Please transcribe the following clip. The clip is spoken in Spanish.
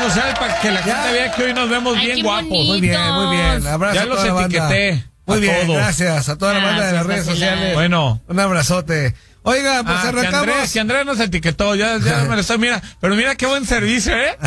sociales para que la gente vea que hoy nos vemos bien guapos. Muy bien. Abrazo ya los etiqueté. Muy bien, todos. Gracias a toda la banda de las redes sociales. Bueno. Un abrazote. Oiga, pues arrancamos. Que Andrés nos etiquetó, ya me lo estoy, mira, pero mira qué buen servicio,